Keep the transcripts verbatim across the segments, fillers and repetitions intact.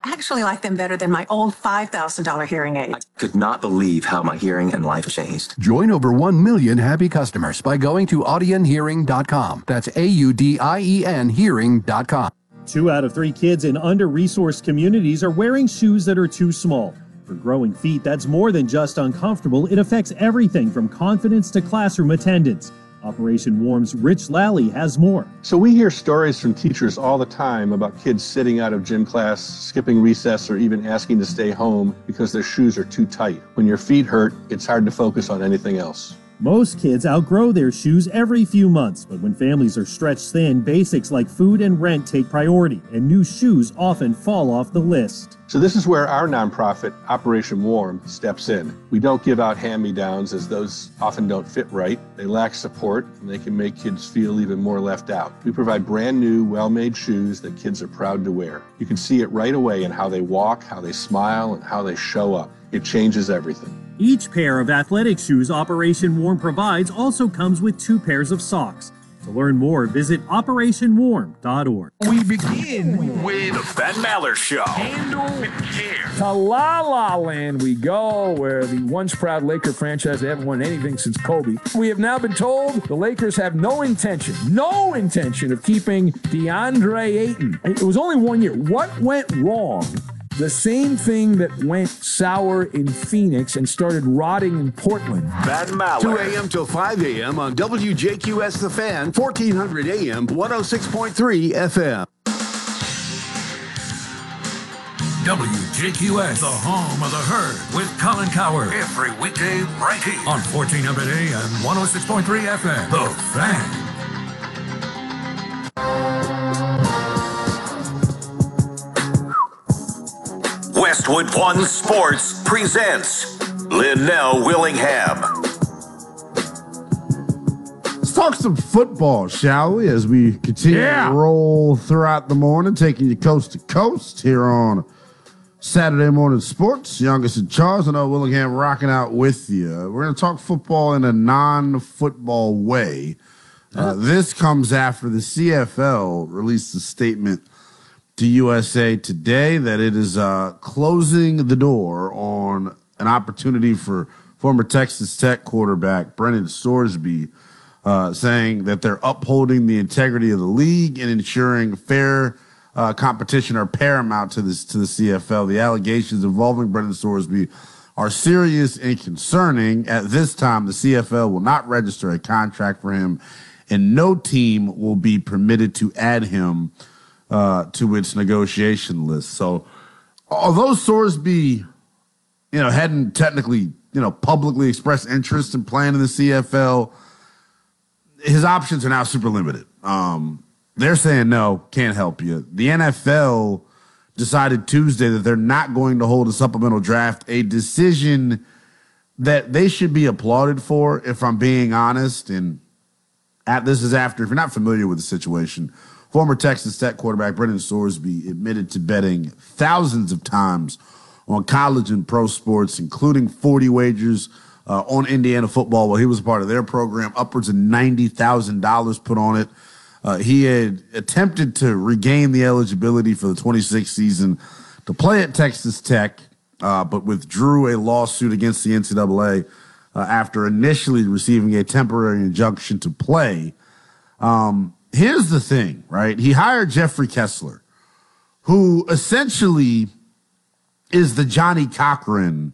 actually like them better than my old five thousand dollars hearing aid. I could not believe how my hearing and life changed. Join over one million happy customers by going to Audien Hearing dot com. That's A U D I E N Hearing dot com. Two out of three kids in under-resourced communities are wearing shoes that are too small. For growing feet, that's more than just uncomfortable. It affects everything from confidence to classroom attendance. Operation Warm's Rich Lally has more. So we hear stories from teachers all the time about kids sitting out of gym class, skipping recess, or even asking to stay home because their shoes are too tight. When your feet hurt, it's hard to focus on anything else. Most kids outgrow their shoes every few months, but when families are stretched thin, basics like food and rent take priority, and new shoes often fall off the list. So this is where our nonprofit, Operation Warm, steps in. We don't give out hand-me-downs, as those often don't fit right. They lack support, and they can make kids feel even more left out. We provide brand new, well-made shoes that kids are proud to wear. You can see it right away in how they walk, how they smile, and how they show up. It changes everything. Each pair of athletic shoes Operation Warm provides also comes with two pairs of socks. To learn more, visit operation warm dot org. We begin with the Ben Maller Show. Handle with care. To La La Land we go, where the once proud Laker franchise, they haven't won anything since Kobe. We have now been told the Lakers have no intention, no intention of keeping DeAndre Ayton. It was only one year. What went wrong? The same thing that went sour in Phoenix and started rotting in Portland. Ben Maller. two a.m. till five a.m. on W J Q S The Fan, fourteen hundred A M, one oh six point three F M. W J Q S, the home of the herd, with Colin Coward. Every weekday right here on fourteen hundred A M, one oh six point three F M. The Fan. Westwood One Sports presents Linnell Willingham. Let's talk some football, shall we, as we continue yeah. to roll throughout the morning, taking you coast to coast here on Saturday Morning Sports. Youngest in charge, Linnell Willingham rocking out with you. We're going to talk football in a non-football way. Uh, this comes after the C F L released a statement to U S A Today that it is uh, closing the door on an opportunity for former Texas Tech quarterback Brennan Sorsby, uh, saying that they're upholding the integrity of the league and ensuring fair uh, competition are paramount to this to the C F L. The allegations involving Brennan Sorsby are serious and concerning. At this time, the C F L will not register a contract for him, and no team will be permitted to add him Uh, to its negotiation list. So, although Sorsby, you know, hadn't technically, you know, publicly expressed interest in playing in the C F L, his options are now super limited. Um, they're saying no, can't help you. The N F L decided Tuesday that they're not going to hold a supplemental draft, a decision that they should be applauded for, if I'm being honest. And at, this is after, if you're not familiar with the situation, former Texas Tech quarterback Brennan Sorsby admitted to betting thousands of times on college and pro sports, including forty wagers uh, on Indiana football while he was a part of their program, upwards of ninety thousand dollars put on it. Uh, he had attempted to regain the eligibility for the twenty-six season to play at Texas Tech, uh, but withdrew a lawsuit against the N C double A uh, after initially receiving a temporary injunction to play. Um, Here's the thing, right? He hired Jeffrey Kessler, who essentially is the Johnny Cochran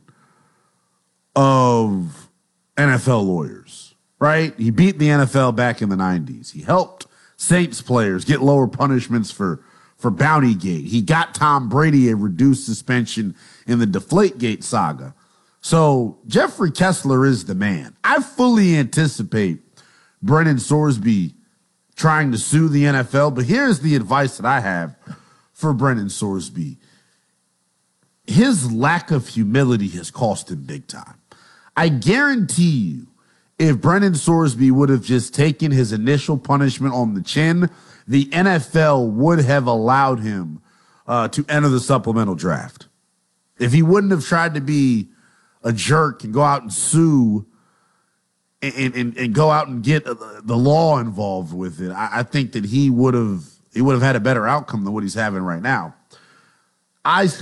of N F L lawyers, right? He beat the N F L back in the nineties. He helped Saints players get lower punishments for, for Bountygate. He got Tom Brady a reduced suspension in the Deflategate saga. So Jeffrey Kessler is the man. I fully anticipate Brennan Sorsby trying to sue the N F L, but here's the advice that I have for Brennan Sorsby. His lack of humility has cost him big time. I guarantee you, if Brennan Sorsby would have just taken his initial punishment on the chin, the N F L would have allowed him uh, to enter the supplemental draft. If he wouldn't have tried to be a jerk and go out and sue And, and, and go out and get the law involved with it, I, I think that he would have he would have had a better outcome than what he's having right now. I